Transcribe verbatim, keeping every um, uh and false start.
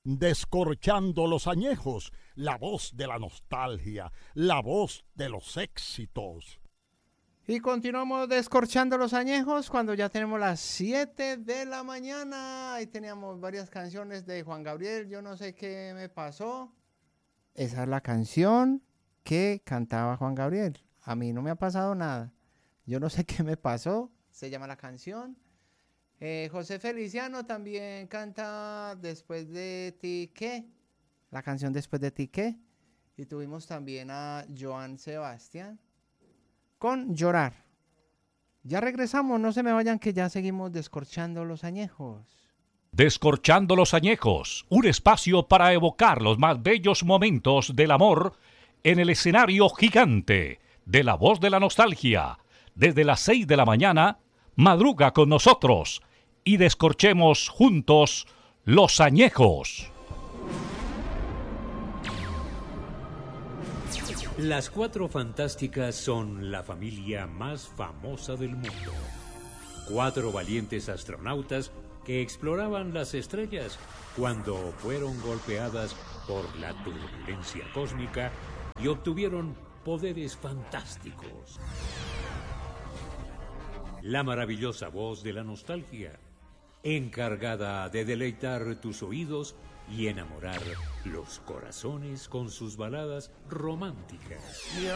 Descorchando los añejos, la voz de la nostalgia, la voz de los éxitos. Y continuamos descorchando los añejos cuando ya tenemos las siete de la mañana. Ahí teníamos varias canciones de Juan Gabriel. Yo no sé qué me pasó. Esa es la canción que cantaba Juan Gabriel. A mí no me ha pasado nada. Yo no sé qué me pasó. Se llama la canción. Eh, José Feliciano también canta Después de ti, ¿qué? La canción Después de ti, ¿qué? Y tuvimos también a Joan Sebastián con Llorar. Ya regresamos, no se me vayan que ya seguimos descorchando los añejos. Descorchando los añejos, un espacio para evocar los más bellos momentos del amor en el escenario gigante de La Voz de la Nostalgia. Desde las seis de la mañana, madruga con nosotros y descorchemos juntos los añejos. Las Cuatro Fantásticas son la familia más famosa del mundo. Cuatro valientes astronautas que exploraban las estrellas cuando fueron golpeadas por la turbulencia cósmica y obtuvieron poderes fantásticos. La maravillosa voz de la nostalgia, encargada de deleitar tus oídos y enamorar los corazones con sus baladas románticas.